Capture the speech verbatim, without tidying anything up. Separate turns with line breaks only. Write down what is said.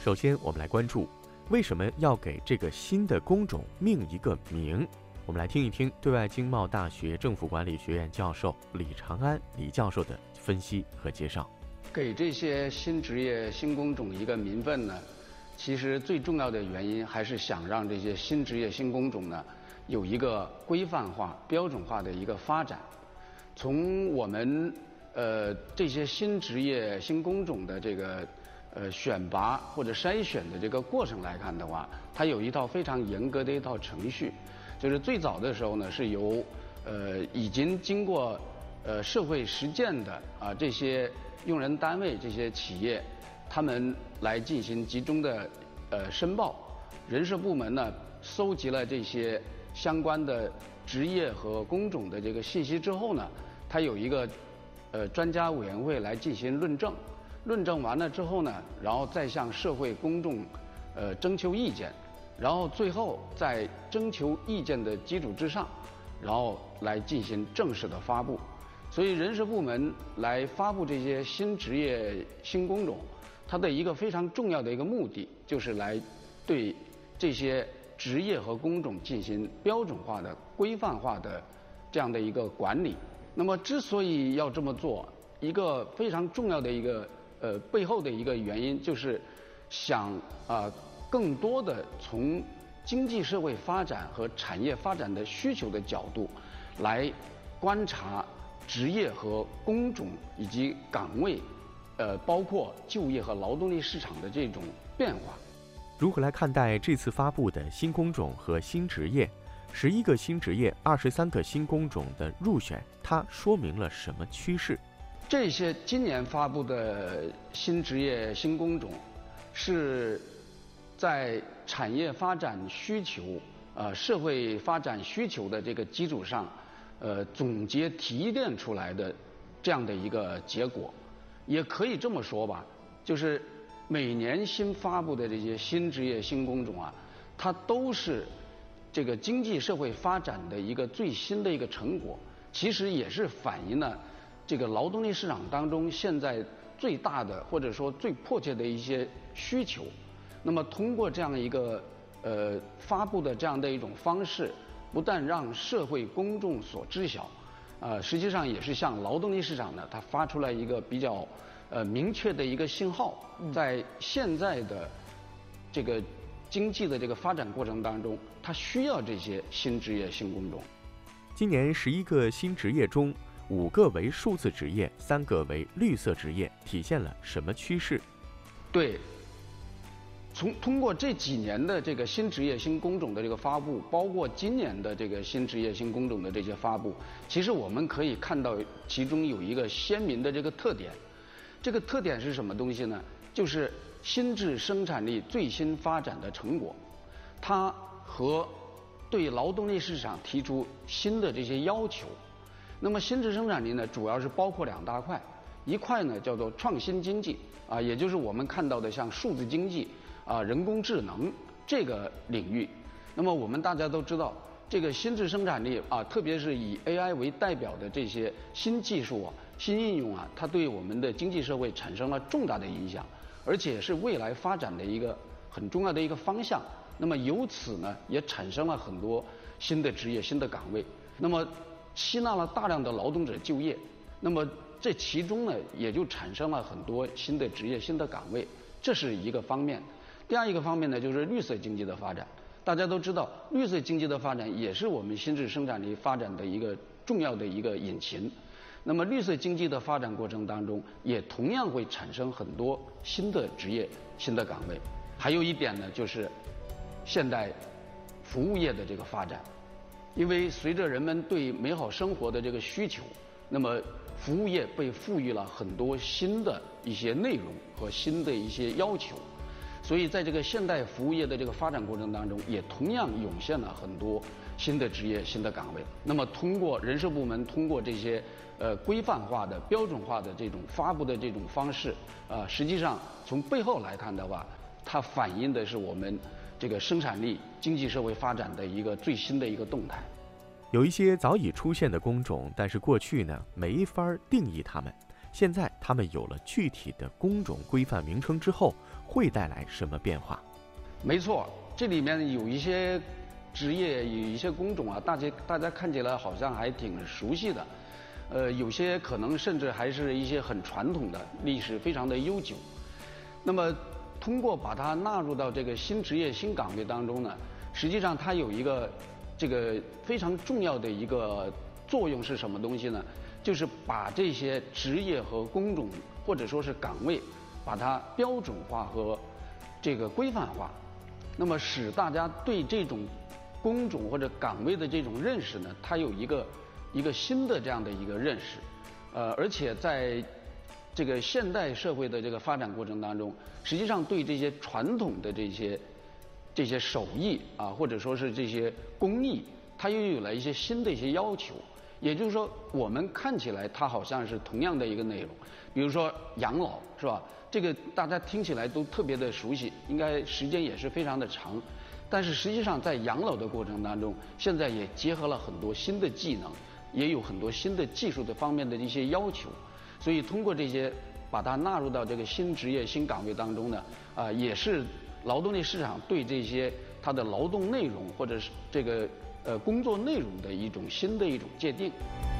首先，我们来关注为什么要给这个新的工种命一个名。我们来听一听对外经贸大学政府管理学院教授李长安李教授的分析和介绍。
给这些新职业新工种一个名分呢，其实最重要的原因还是想让这些新职业新工种呢有一个规范化标准化的一个发展。从我们呃这些新职业新工种的这个呃选拔或者筛选的这个过程来看的话，它有一套非常严格的一套程序。就是最早的时候呢，是由呃已经经过呃社会实践的啊这些用人单位、这些企业，他们来进行集中的呃申报。人事部门呢收集了这些相关的职业和工种的这个信息之后呢，它有一个呃专家委员会来进行论证。论证完了之后呢，然后再向社会公众呃征求意见。然后最后在征求意见的基础之上，然后来进行正式的发布。所以人事部门来发布这些新职业新工种，它的一个非常重要的一个目的，就是来对这些职业和工种进行标准化的规范化的这样的一个管理。那么之所以要这么做，一个非常重要的一个呃背后的一个原因，就是想啊、呃更多的从经济社会发展和产业发展的需求的角度来观察职业和工种以及岗位，呃，包括就业和劳动力市场的这种变化。
如何来看待这次发布的新工种和新职业？十一个新职业、二十三个新工种的入选，它说明了什么趋势？
这些今年发布的新职业新工种是在产业发展需求、呃社会发展需求的这个基础上，呃总结提炼出来的这样的一个结果。也可以这么说吧，就是每年新发布的这些新职业新工种啊，它都是这个经济社会发展的一个最新的一个成果，其实也是反映了这个劳动力市场当中现在最大的或者说最迫切的一些需求。那么通过这样一个呃发布的这样的一种方式，不但让社会公众所知晓，呃，实际上也是向劳动力市场呢，它发出来一个比较呃明确的一个信号，在现在的这个经济的这个发展过程当中，它需要这些新职业新工种。
今年十一个新职业中，五个为数字职业，三个为绿色职业，体现了什么趋势？
对。从通过这几年的这个新职业新工种的这个发布，包括今年的这个新职业新工种的这些发布，其实我们可以看到其中有一个鲜明的这个特点。这个特点是什么东西呢？就是新质生产力最新发展的成果，它和对劳动力市场提出新的这些要求。那么新质生产力呢，主要是包括两大块，一块呢叫做创新经济啊，也就是我们看到的像数字经济啊、人工智能这个领域。那么我们大家都知道，这个新质生产力啊，特别是以 A I 为代表的这些新技术啊、新应用啊，它对我们的经济社会产生了重大的影响，而且是未来发展的一个很重要的一个方向。那么由此呢，也产生了很多新的职业、新的岗位，那么吸纳了大量的劳动者就业。那么这其中呢，也就产生了很多新的职业、新的岗位，这是一个方面。第二一个方面呢，就是绿色经济的发展。大家都知道，绿色经济的发展也是我们新质生产力发展的一个重要的一个引擎。那么绿色经济的发展过程当中，也同样会产生很多新的职业、新的岗位。还有一点呢，就是现代服务业的这个发展。因为随着人们对美好生活的这个需求，那么服务业被赋予了很多新的一些内容和新的一些要求。所以在这个现代服务业的这个发展过程当中，也同样涌现了很多新的职业、新的岗位。那么通过人事部门通过这些呃规范化的、标准化的这种发布的这种方式，啊、呃，实际上从背后来看的话，它反映的是我们这个生产力、经济社会发展的一个最新的一个动态。
有一些早已出现的工种，但是过去呢没法定义它们。 现在他们有了具体的工种规范名称之后，会带来什么变化？
没错，这里面有一些职业，有一些工种啊，大家大家看起来好像还挺熟悉的，呃，有些可能甚至还是一些很传统的，历史非常的悠久。那么，通过把它纳入到这个新职业新岗位当中呢，实际上它有一个这个非常重要的一个作用是什么东西呢？就是把这些职业和工种或者说是岗位，把它标准化和这个规范化，那么使大家对这种工种或者岗位的这种认识呢，它有一个一个新的这样的一个认识，呃，而且在这个现代社会的这个发展过程当中，实际上对这些传统的这些这些手艺啊，或者说是这些工艺，它又有了一些新的一些要求。也就是说，我们看起来它好像是同样的一个内容，比如说养老，是吧？这个大家听起来都特别的熟悉，应该时间也是非常的长。但是实际上，在养老的过程当中，现在也结合了很多新的技能，也有很多新的技术的方面的一些要求。所以通过这些，把它纳入到这个新职业新岗位当中呢，啊、呃，也是劳动力市场对这些它的劳动内容或者是这个呃工作内容的一种新的一种界定。